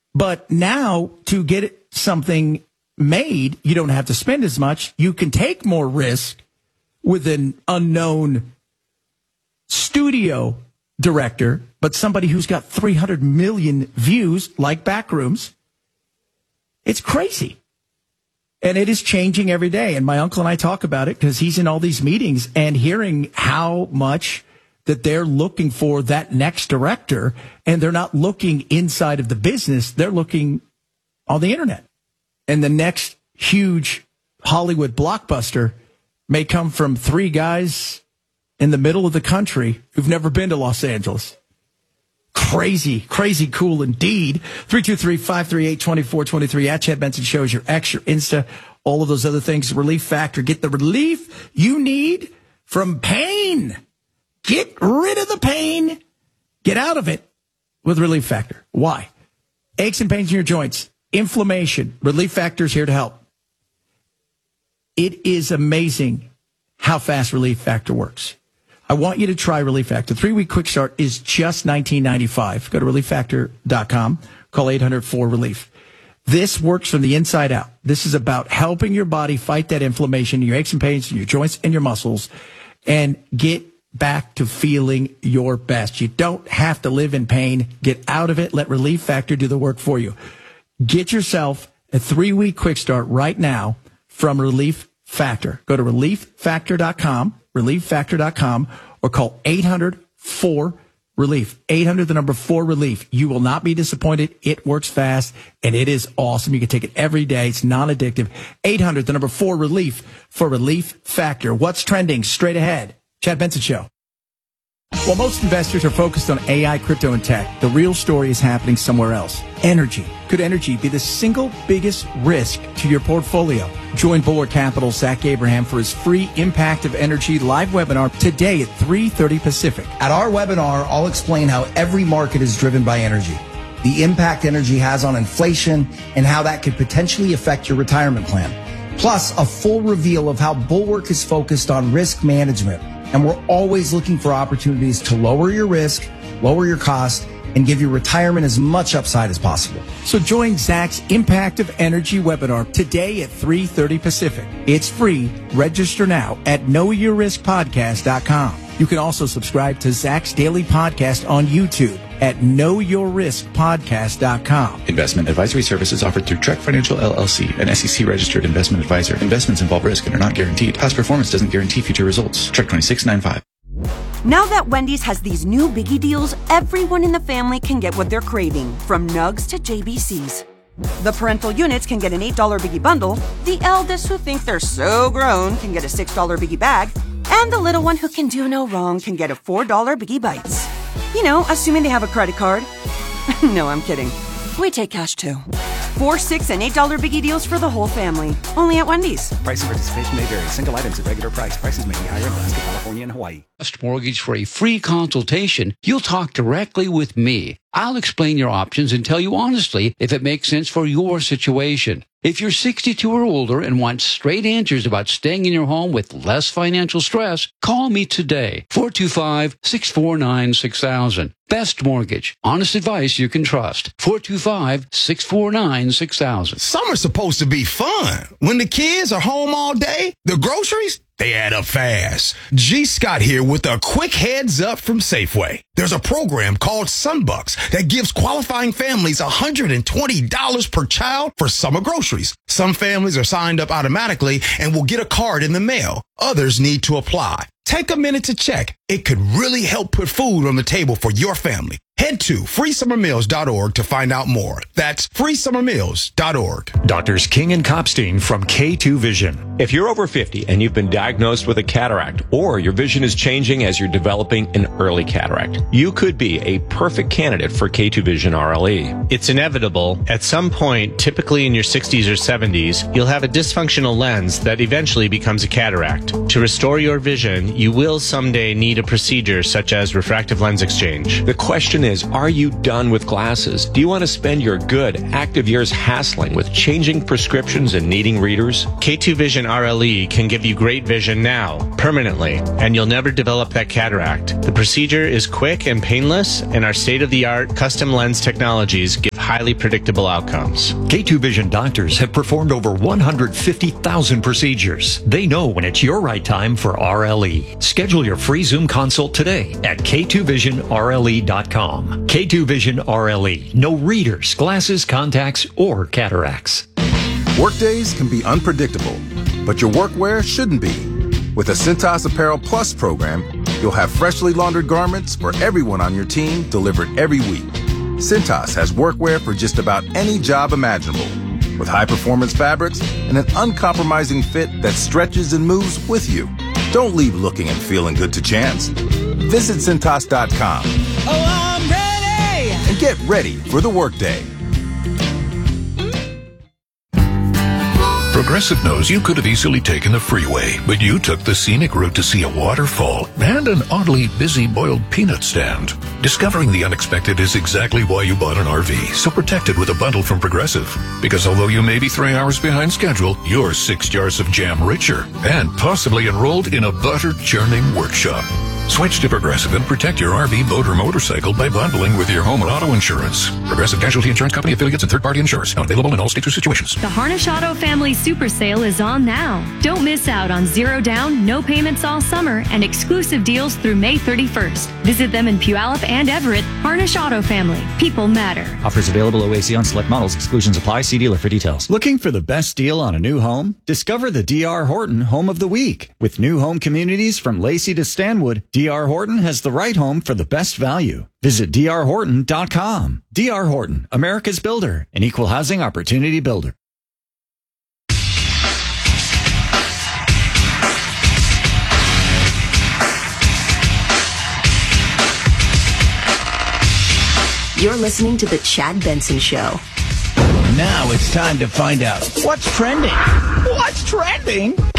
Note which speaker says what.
Speaker 1: But now to get something made, you don't have to spend as much. You can take more risk with an unknown studio director, but somebody who's got 300 million views, like Backrooms. It's crazy. And it is changing every day. And my uncle and I talk about it because he's in all these meetings and hearing how much that they're looking for that next director, and they're not looking inside of the business. They're looking on the internet. And the next huge Hollywood blockbuster may come from three guys in the middle of the country who've never been to Los Angeles. Crazy, crazy cool indeed. 323-538-2423 at Chad Benson Show is your X, your Insta, all of those other things. Relief Factor. Get the relief you need from pain. Get rid of the pain. Get out of it with Relief Factor. Why? Aches and pains in your joints, inflammation. Relief Factor is here to help. It is amazing how fast Relief Factor works. I want you to try Relief Factor. 3-week quick start is just $19.95. Go to relieffactor.com. Call 800-4-RELIEF. This works from the inside out. This is about helping your body fight that inflammation, your aches and pains, in your joints and your muscles, and get back to feeling your best. You don't have to live in pain. Get out of it. Let Relief Factor do the work for you. Get yourself a 3-week quick start right now from Relief Factor. Go to relieffactor.com. relieffactor.com, or call 800-4-RELIEF. 800, the number 4-RELIEF. You will not be disappointed. It works fast, and it is awesome. You can take it every day. It's non-addictive. 800, the number 4-RELIEF for Relief Factor. What's trending straight ahead? Chad Benson Show. While most investors are focused on AI, crypto, and tech, the real story is happening somewhere else. Energy. Could energy be the single biggest risk to your portfolio? Join Bulwark Capital's Zach Abraham for his free Impact of Energy live webinar today at 3:30 Pacific.
Speaker 2: At our webinar, I'll explain how every market is driven by energy, the impact energy has on inflation, and how that could potentially affect your retirement plan. Plus, a full reveal of how Bulwark is focused on risk management. And we're always looking for opportunities to lower your risk, lower your cost, and give your retirement as much upside as possible.
Speaker 1: So join Zach's Impact of Energy webinar today at 3:30 Pacific. It's free. Register now at knowyourriskpodcast.com. You can also subscribe to Zach's daily podcast on YouTube at knowyourriskpodcast.com.
Speaker 3: Investment advisory services offered through Trek Financial LLC, an SEC-registered investment advisor. Investments involve risk and are not guaranteed. Past performance doesn't guarantee future results. Trek 2695.
Speaker 4: Now that Wendy's has these new biggie deals, everyone in the family can get what they're craving, from nugs to JBCs. The parental units can get an $8 biggie bundle, the eldest who think they're so grown can get a $6 biggie bag, and the little one who can do no wrong can get a $4 biggie bites. You know, assuming they have a credit card. No, I'm kidding. We take cash too. 4, 6, and $8 biggie deals for the whole family. Only at Wendy's.
Speaker 5: Price and participation may vary. Single items at regular price. Prices may be higher in Alaska, California, and Hawaii.
Speaker 6: Trust Mortgage for a free consultation. You'll talk directly with me. I'll explain your options and tell you honestly if it makes sense for your situation. If you're 62 or older and want straight answers about staying in your home with less financial stress, call me today. 425-649-6000. Best Mortgage. Honest advice you can trust. 425-649-6000.
Speaker 7: Summer's supposed to be fun. When the kids are home all day, the groceries, they add up fast. G. Scott here with a quick heads up from Safeway. There's a program called Sunbucks that gives qualifying families $120 per child for summer groceries. Some families are signed up automatically and will get a card in the mail. Others need to apply. Take a minute to check. It could really help put food on the table for your family. Head to freesummermeals.org to find out more. That's freesummermeals.org.
Speaker 8: Doctors King and Kopstein from K2 Vision.
Speaker 9: If you're over 50 and you've been diagnosed with a cataract, or your vision is changing as you're developing an early cataract, you could be a perfect candidate for K2 Vision RLE.
Speaker 10: It's inevitable. At some point, typically in your 60s or 70s, you'll have a dysfunctional lens that eventually becomes a cataract. To restore your vision, you will someday need a procedure such as refractive lens exchange.
Speaker 9: The question is, are you done with glasses? Do you want to spend your good, active years hassling with changing prescriptions and needing readers?
Speaker 10: K2 Vision RLE can give you great vision now, permanently, and you'll never develop that cataract. The procedure is quick and painless, and our state-of-the-art custom lens technologies give highly predictable outcomes.
Speaker 8: K2 Vision doctors have performed over 150,000 procedures. They know when it's your right time for RLE. Schedule your free Zoom consult today at K2VisionRLE.com. K2 Vision RLE. No readers, glasses, contacts, or cataracts.
Speaker 11: Workdays can be unpredictable, but your workwear shouldn't be. With a Cintas Apparel Plus program, you'll have freshly laundered garments for everyone on your team delivered every week. Cintas has workwear for just about any job imaginable, with high-performance fabrics and an uncompromising fit that stretches and moves with you. Don't leave looking and feeling good to chance. Visit Cintas.com.
Speaker 12: Oh, I'm ready!
Speaker 11: And get ready for the workday.
Speaker 13: Progressive knows you could have easily taken the freeway, but you took the scenic route to see a waterfall and an oddly busy boiled peanut stand. Discovering the unexpected is exactly why you bought an RV, so protected with a bundle from Progressive. Because although you may be 3 hours behind schedule, you're 6 jars of jam richer and possibly enrolled in a butter churning workshop. Switch to Progressive and protect your RV, boat, or motorcycle by bundling with your home and auto insurance. Progressive Casualty Insurance Company affiliates and third-party insurers. Not available in all states or situations.
Speaker 14: The Harnish Auto Family Super Sale is on now. Don't miss out on 0 down, no payments all summer, and exclusive deals through May 31st. Visit them in Puyallup and Everett. Harnish Auto Family. People matter.
Speaker 15: Offers available OAC on select models. Exclusions apply. See dealer for details.
Speaker 16: Looking for the best deal on a new home? Discover the D.R. Horton Home of the Week. With new home communities from Lacey to Stanwood, D.R. Horton has the right home for the best value. Visit drhorton.com. D.R. Horton, America's builder, an equal housing opportunity builder.
Speaker 17: You're listening to The Chad Benson Show.
Speaker 1: Now it's time to find out what's trending. What's trending?